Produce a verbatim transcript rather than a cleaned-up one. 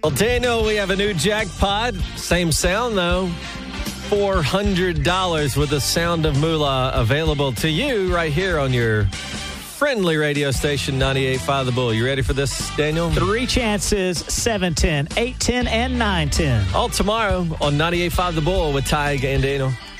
Well, Daniel, we have a new jackpot. Same sound, though. four hundred dollars with the sound of moolah available to you right here on your friendly radio station, ninety-eight point five The Bull. You ready for this, Daniel? Three chances, seven ten, eight ten, and nine ten. All tomorrow on ninety-eight point five The Bull with Tig and Daniel.